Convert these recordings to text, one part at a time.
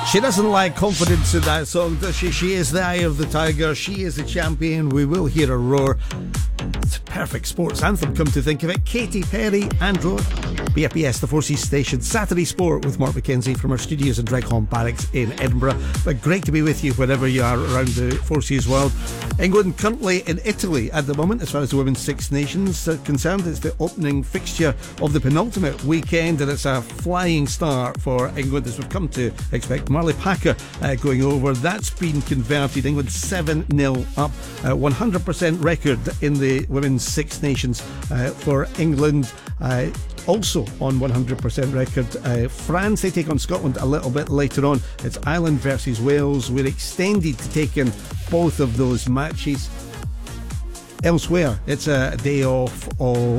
She doesn't lack confidence in that song, does she? She is the eye of the tiger. She is the champion. We will hear a roar. It's a perfect sports anthem, come to think of it. Katy Perry and Roar. BFBS, the Four Seas station. Saturday Sport with Mark McKenzie from our studios in Dreghorn Barracks in Edinburgh. But great to be with you wherever you are around the Four Seas world. England currently in Italy at the moment as far as the Women's Six Nations are concerned. It's the opening fixture of the penultimate weekend, and it's a flying start for England as we've come to expect. Marley Packer going over. That's been converted. England 7-0 up. 100% record in the Women's Six Nations for England. Also on 100% record. France, they take on Scotland a little bit later on. It's Ireland versus Wales. We're extended to take in both of those matches. Elsewhere, it's a day of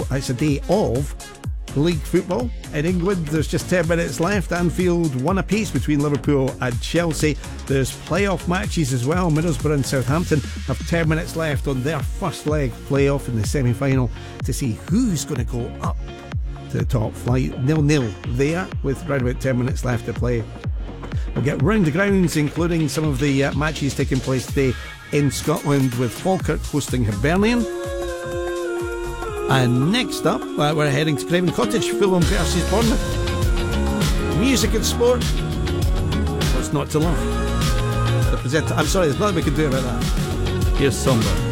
league football in England. There's just 10 minutes left. Anfield one apiece between Liverpool and Chelsea. There's playoff matches as well. Middlesbrough and Southampton have 10 minutes left on their first leg playoff in the semi-final to see who's going to go up to the top flight. 0-0 there with around about 10 minutes left to play. We'll get round the grounds, including some of the matches taking place today in Scotland, with Falkirk hosting Hibernian. And next up, we're heading to Craven Cottage, Fulham versus Bournemouth. Music and sport. What's not to love? The presenter. I'm sorry, there's nothing we can do about that. Here's Somber.